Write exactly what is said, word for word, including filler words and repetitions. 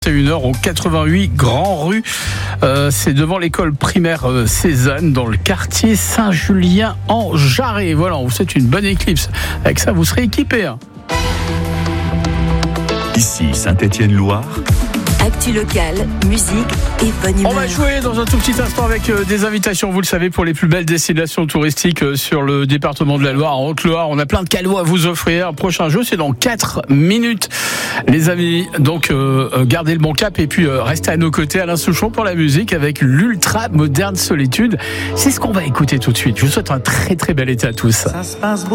C'est une heure au quatre-vingt-huit Grand Rue. Euh, c'est devant l'école primaire euh, Cézanne, dans le quartier Saint-Julien en Jarret. Voilà, on vous souhaite une bonne éclipse. Avec ça, vous serez équipés. Hein. Ici, Saint-Étienne-Loire. Actu locale, musique et bonne humeur. On va jouer dans un tout petit instant avec euh, des invitations, vous le savez, pour les plus belles destinations touristiques euh, sur le département de la Loire, en Haute-Loire. On a plein de cadeaux à vous offrir. Un prochain jeu, c'est dans quatre minutes, les amis. Donc, euh, gardez le bon cap et puis euh, restez à nos côtés. Alain Souchon pour la musique avec l'ultra moderne Solitude. C'est ce qu'on va écouter tout de suite. Je vous souhaite un très très bel été à tous. Ça se passe